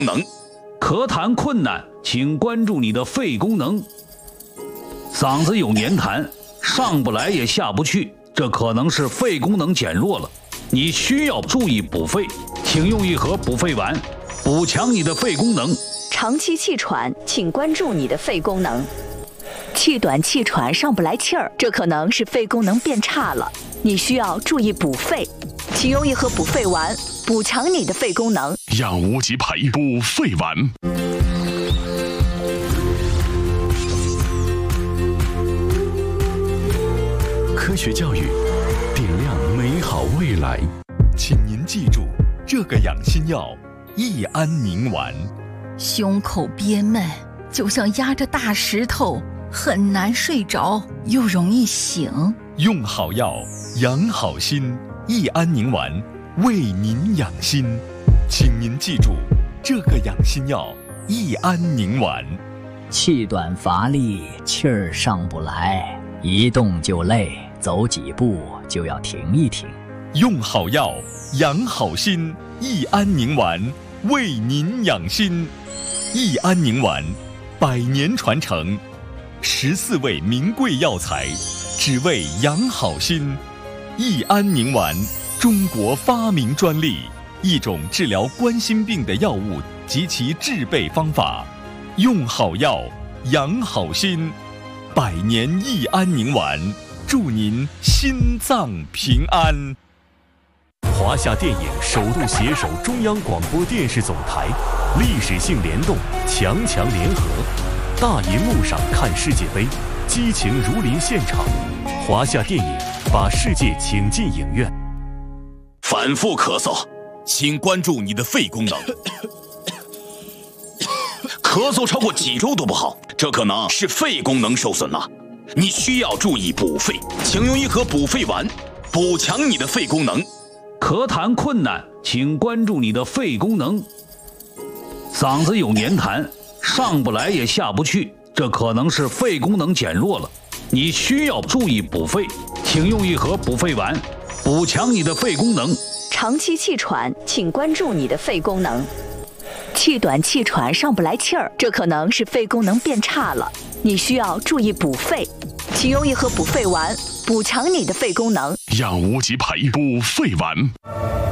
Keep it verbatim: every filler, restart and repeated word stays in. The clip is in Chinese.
能。 咳痰困难，请关注你的肺功能。嗓子有黏痰，上不来也下不去，这可能是肺功能减弱了，你需要注意补肺，请用一盒补肺丸，补强你的肺功能。 长期气喘，请关注你的肺功能。气短气喘，上不来气儿，这可能是肺功能变差了，你需要注意补肺，请用一盒补肺丸，补强你的肺功能。 养无极培补肺丸。科学教育，点亮美好未来。 请您记住这个养心药：益安宁丸。 胸口憋闷，就像压着大石头，很难睡着，又容易醒。 用好药，养好心。益安宁丸为您养心，请您记住这个养心药：益安宁丸。 气短乏力，气儿上不来，一动就累，走几步就要停一停。 用好药，养好心。益安宁丸为您养心。益安宁丸，百年传承，十四味名贵药材，只为养好心。益安宁丸，中国发明专利，一种治疗冠心病的药物及其制备方法。用好药，养好心。百年益安宁丸，祝您心脏平安。 华夏电影首度携手中央广播电视总台，历史性联动，强强联合，大银幕上看世界杯，激情如临现场。华夏电影把世界请进影院。 反复咳嗽，请关注你的肺功能。咳嗽超过几周都不好，这可能是肺功能受损了，你需要注意补肺，请用一盒补肺丸，补强你的肺功能。 咳痰困难，请关注你的肺功能。嗓子有黏痰，上不来也下不去，这可能是肺功能减弱了，你需要注意补肺，请用一盒补肺丸，补强你的肺功能。 长期气喘，请关注你的肺功能。气短气喘，上不来气儿，这可能是肺功能变差了，你需要注意补肺，请用一盒补肺丸，补强你的肺功能。 养无极培补肺丸。